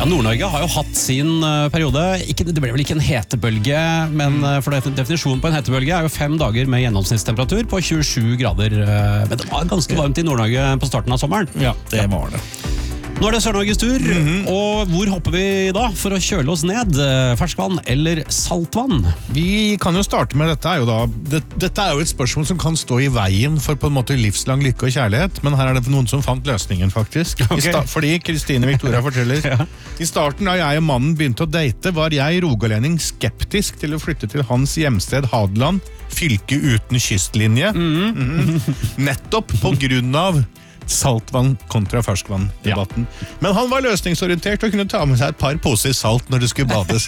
Ja, Nord-Norge har jo hatt sin periode. Det ble vel ikke en hetebølge, men for definisjonen på en hetebølge er jo 5 dager med gjennomsnittstemperatur på 27 grader. Men det var ganske varmt i Nord-Norge på starten av sommeren. Ja, det var det. Nå det Sør-Norges tur, og hvor hopper vi da for å kjøle oss ned? Ferskvann eller saltvann? Vi kan jo starte med dette er jo et spørsmål som kan stå i veien for på en måte livslang lykke og kjærlighet, men her er det noen som fant løsningen faktisk. Okay. Fordi Kristine Victoria forteller, I starten da jeg og mannen begynte å date, var jeg rogalending skeptisk til å flytte til hans hjemsted Hadeland, fylke uten kystlinje. Nettopp på grunn av saltvann kontra ferskvann-debatten. Men han var løsningsorientert og kunne ta med seg et par poser salt når det skulle bades.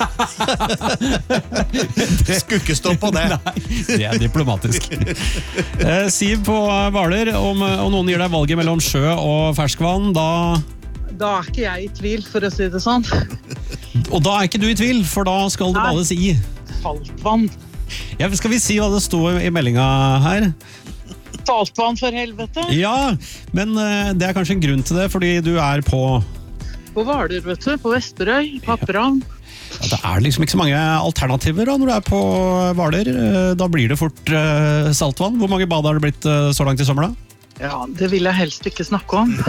Det skulle ikke stå på det. Nei, det er diplomatisk. Siv på Hvaler, om noen gir deg valget mellom sjø og ferskvann, Da er ikke jeg i tvil, for å si det sånn. Og da er ikke du i tvil, for da skal det bades i saltvann. Ja, skal vi si hva det står i meldinga her? Saltvann for helvete. Ja, men det er kanskje en grunn til det, fordi du er på Hvaler, vet du, på Vesterøy, Papperavn. Ja, det er liksom ikke så mange alternativer da, når du er på Hvaler. Da blir det fort saltvann. Hvor mange bad har det blitt så langt i sommer da? Ja, det vil jeg helst ikke snakke om.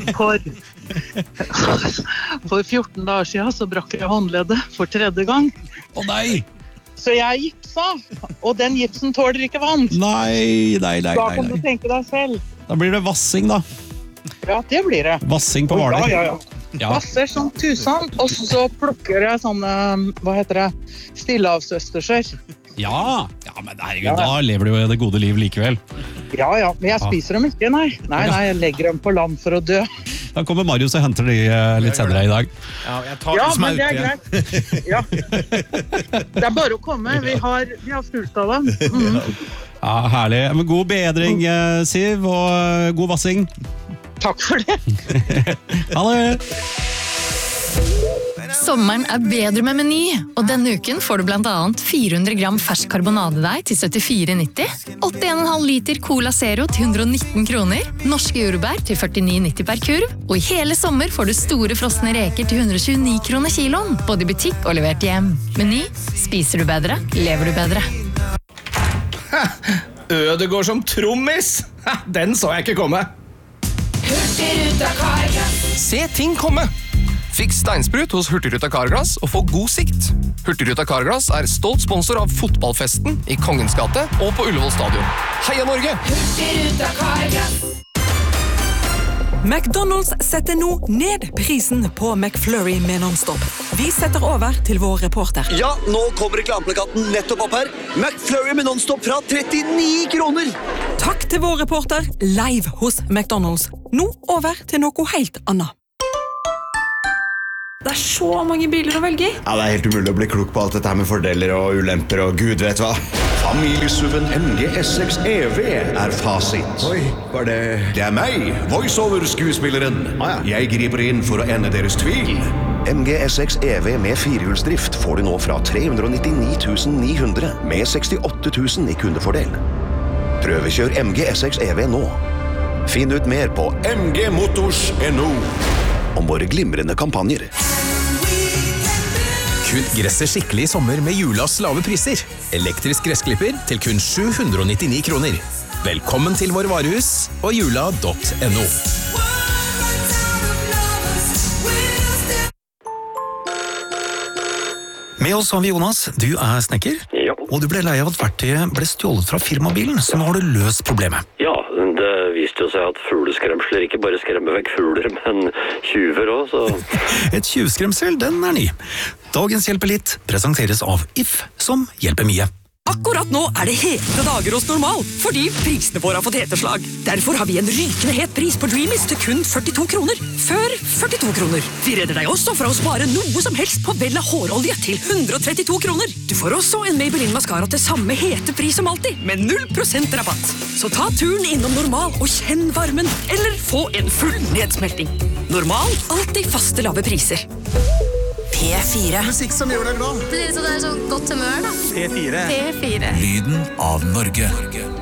For 14 dager siden så brakk jeg håndleddet for 3. gang. Å nei! Så jeg gipsa, og den gipsen tåler ikke vann. Nei. Da kan du tenke deg selv. Da blir det vassing da. Ja, det blir det. Vassing på Hvaler. Ja. Vasser som tusen, og så plukker jeg sånne, hva heter det, stillehavsøstersjør. Ja, men herregud, da lever du jo det gode liv likevel. Ja, men jeg spiser dem ikke, nei. Nei, jeg legger dem på land for å dø. Da kommer Marius og henter de litt senere i dag. Ja, jeg tar det som men det er greit. Ja. Det er bare å komme, vi har fullt av dem. Ja, herlig. Men god bedring, Siv, og god vassing. Takk for det. Ha det! Sommeren er bedre med Meny, og denne uken får du blant annet 400 gram fersk karbonadedeig til 74,90, 81,5 liter Cola Zero til 119 kroner, norske jordbær til 49,90 per kurv, og i hele sommer får du store frosne reker til 129 kroner kiloen, både i butikk og levert hjem. Meny, spiser du bedre, lever du bedre. Ødegård som trommis! Den så jeg ikke komme. Hurtigruta Carglass. Se ting komme! Fiks steinsprut hos Hurtigruta Carglass og få god sikt. Hurtigruta Carglass er stolt sponsor av fotballfesten i Kongens gate og på Ullevål stadion. Heia Norge! Hurtigruta Carglass. McDonald's setter nå ned prisen på McFlurry med non-stop. Vi setter over til vår reporter. Ja, nå kommer reklameplakaten nettopp opp her. McFlurry med non-stop fra 39 kroner. Takk til vår reporter live hos McDonald's. Nå over til noe helt annet. Det er så mange biler å velge i. Ja, det er helt umulig å bli klok på alt dette her med fordeler og ulemper og gud vet hva. Familiesuven MG S6 EV er fasit. Oi, var det... Det er meg, voiceover-skuespilleren. Jeg griper inn for å ende deres tvil. MG S6 EV med firehjulsdrift får du nå fra 399 900 med 68 000 i kundefordel. Prøvekjør MG S6 EV nå. Finn ut mer på mgmotors.no om våre glimrende kampanjer. Kutt gresset skikkelig i sommer med julas lave priser. Elektrisk gressklipper til kun 799 kroner. Velkommen til vår varehus og jula.no. Med oss har vi Jonas. Du er snekker. Ja. Og du ble lei av at verktøyet ble stjålet fra firmabilen, så nå har du løst problemet. Ja, det viste jo seg at fugleskremsler ikke bare skremmer vekk fugler, men tjuver også, så... Et tjuvskremsel, den er ny. Dagens Hjelper litt presenteres av If, som hjelper mye. Akkurat nå er det hete dager hos Normal, fordi prisene våre har fått heteslag. Derfor har vi en rykende het pris på Dreamies til kun 42 kroner. Før 42 kroner. Vi redder deg også fra å spare noe som helst på Vella hårolje til 132 kroner. Du får også en Maybelline Mascara til samme hete pris som alltid, med 0% rabatt. Så ta turen innom Normal og kjenn varmen, eller få en full nedsmelting. Normal, alltid faste lave priser. P4. Musikk som gjør deg glad. Det er sånn godt humør da. P4. P4. Lyden av Norge.